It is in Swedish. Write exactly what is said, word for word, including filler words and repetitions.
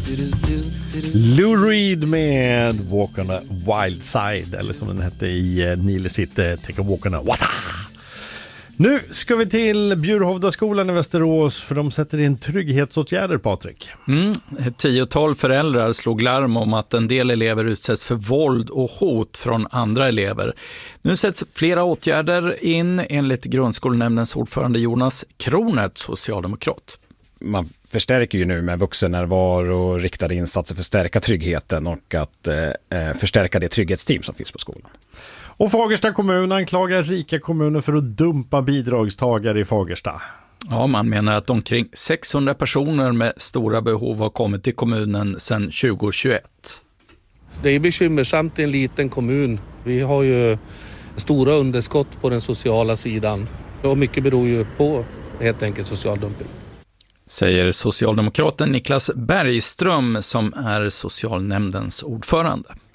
Lou Reed med Walk on a Wild Side, eller som den hette i Nile City, Take a Walk on a Wassa. Nu ska vi till Bjurhovdaskolan i Västerås, för de sätter in trygghetsåtgärder, Patrik. Mm, ett tiotal föräldrar slog larm om att en del elever utsätts för våld och hot från andra elever. Nu sätts flera åtgärder in enligt grundskolenämndens ordförande Jonas Kronet, socialdemokrat. Man förstärker ju nu med vuxennärvaro och riktade insatser för att stärka tryggheten och att eh, förstärka det trygghetsteam som finns på skolan. Och Fagersta kommun anklagar rika kommuner för att dumpa bidragstagare i Fagersta. Ja, man menar att omkring sexhundra personer med stora behov har kommit till kommunen sedan tjugohundratjugoett. Det är bekymmersamt i en liten kommun. Vi har ju stora underskott på den sociala sidan. Och mycket beror ju på helt enkelt social dumping. Säger socialdemokraten Niklas Bergström som är socialnämndens ordförande.